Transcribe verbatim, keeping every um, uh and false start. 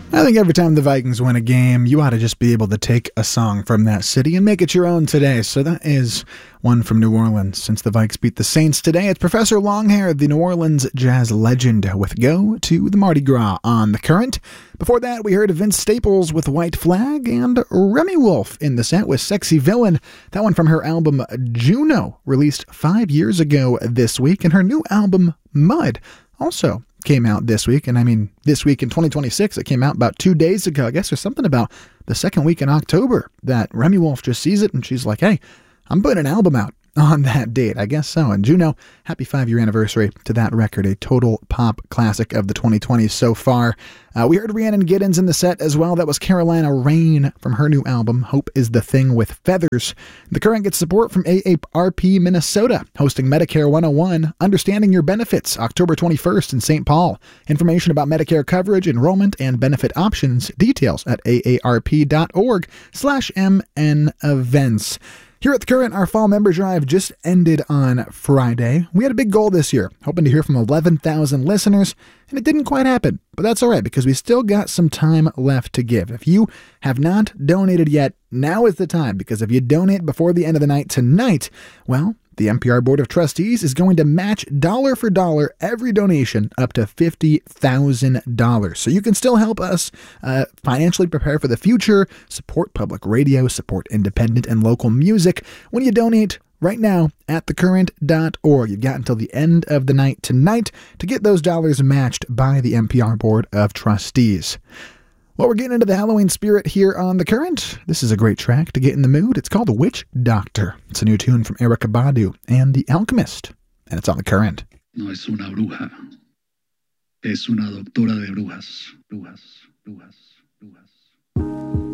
I think every time the Vikings win a game, you ought to just be able to take a song from that city and make it your own today. So that is one from New Orleans. Since the Vikes beat the Saints today, it's Professor Longhair, the New Orleans jazz legend, with Go to the Mardi Gras on The Current. Before that, we heard Vince Staples with White Flag and Remy Wolf in the set with Sexy Villain. That one from her album Juno, released five years ago this week. And her new album Mud also came out this week, and I mean this week in twenty twenty-six. It came out about two days ago. I guess there's something about the second week in October that Remy Wolf just sees it and she's like, hey, I'm putting an album out on that date. I guess so. And Juno, happy five-year anniversary to that record, a total pop classic of the twenty twenties so far. Uh, we heard Rhiannon Giddens in the set as well. That was Carolina Rain from her new album, Hope is the Thing with Feathers. The Current gets support from A A R P Minnesota, hosting Medicare one oh one, Understanding Your Benefits, October twenty-first in Saint Paul. Information about Medicare coverage, enrollment, and benefit options, details at aarp.org slash mn events. Here at The Current, our fall member drive just ended on Friday. We had a big goal this year, hoping to hear from eleven thousand listeners, and it didn't quite happen. But that's all right, because we still got some time left to give. If you have not donated yet, now is the time, because if you donate before the end of the night tonight, well, the N P R Board of Trustees is going to match dollar for dollar every donation up to fifty thousand dollars. So you can still help us uh, financially prepare for the future, support public radio, support independent and local music when you donate right now at the current dot org. You've got until the end of the night tonight to get those dollars matched by the N P R Board of Trustees. Well, we're getting into the Halloween spirit here on The Current. This is a great track to get in the mood. It's called The Witch Doctor. It's a new tune from Erykah Badu and The Alchemist, and it's on The Current. No es una bruja. Es una doctora de brujas. Brujas, brujas, brujas.